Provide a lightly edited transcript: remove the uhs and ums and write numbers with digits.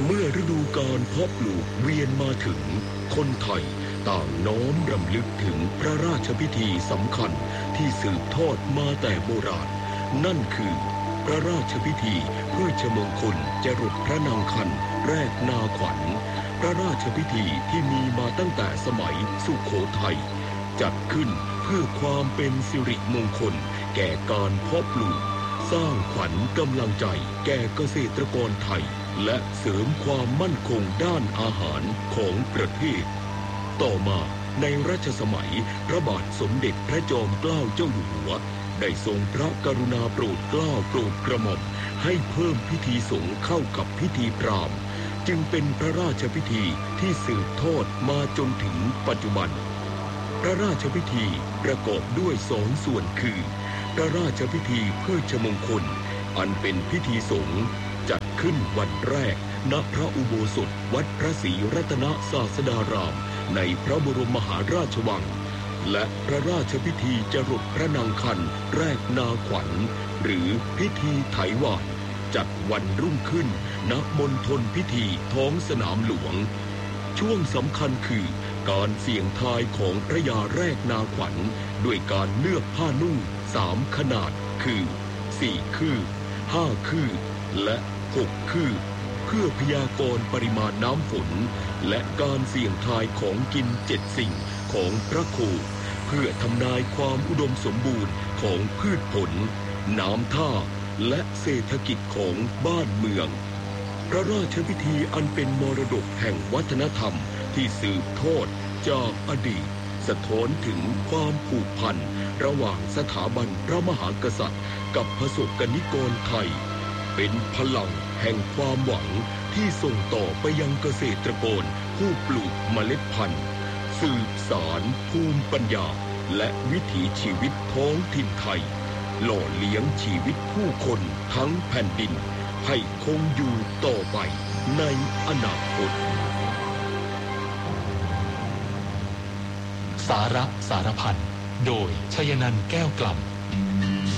เมื่อฤดูกาลเพาะปลูกเวียนมาถึงคนไทยต่างน้อมรำลึกถึงพระราชพิธีสำคัญที่สืบทอดมาแต่โบราณนั่นคือพระราชพิธีพฤชมงคลจรดพระนางคันแรกนาขวัญพระราชพิธีที่มีมาตั้งแต่สมัยสุโขทัยจัดขึ้นเพื่อความเป็นสิริมงคลแก่การเพาะปลูกสร้างขวัญกำลังใจแก่เกษตรกรไทยและเสริมความมั่นคงด้านอาหารของประเทศต่อมาในรัชสมัยพระบาทสมเด็จพระจอมเกล้าเจ้าอยู่หัวได้ทรงพระกรุณาโปรดเกล้าโปรดกระหม่อมให้เพิ่มพิธีสงฆ์เข้ากับพิธีพราหมณ์จึงเป็นพระราชพิธีที่สืบทอดมาจนถึงปัจจุบันพระราชพิธีประกอบด้วยสองส่วนคือพระราชพิธีพฤชมงคลอันเป็นพิธีสงฆ์จัดขึ้นวันแรกณพระอุโบสถวัดพระศรีรัตนศาสดารามในพระบรมมหาราชวังและพระราชพิธีจรดพระนางคันแรกนาขวัญหรือพิธีไถหวานจัดวันรุ่งขึ้นณมณฑลพิธีท้องสนามหลวงช่วงสำคัญคือการเสี่ยงทายของพระยาแรกนาขวัญด้วยการเลือกผ้านุ่ง3ขนาดคือ4คืบ5คืบและ6คืบเพื่อพยากรณ์ปริมาณน้ำฝนและการเสี่ยงทายของกิน7สิ่งของพระโคเพื่อทำนายความอุดมสมบูรณ์ของพืชผลน้ำท่าและเศรษฐกิจของบ้านเมืองพระราชพิธีอันเป็นมรดกแห่งวัฒนธรรมที่สืบทอดจากอดีตสะท้อนถึงความผูกพันระหว่างสถาบันพระมหากษัตริย์กับประสบกนิกรไทยเป็นพลังแห่งความหวังที่ส่งต่อไปยังเกษตรกรผู้ปลูกเมล็ดพันธุ์สืบสานภูมิปัญญาและวิถีชีวิตท้องถิ่นไทยหล่อเลี้ยงชีวิตผู้คนทั้งแผ่นดินให้คงอยู่ต่อไปในอนาคตสาระสารพันโดยชยนันท์แก้วกล่ำ